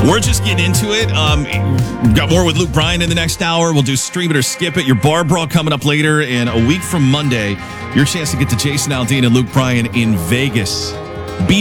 We're just getting into it. Got more with Luke Bryan in the next hour. We'll do Stream It or Skip It. Your bar brawl coming up later. And a week from Monday, your chance to get to Jason Aldean and Luke Bryan in Vegas.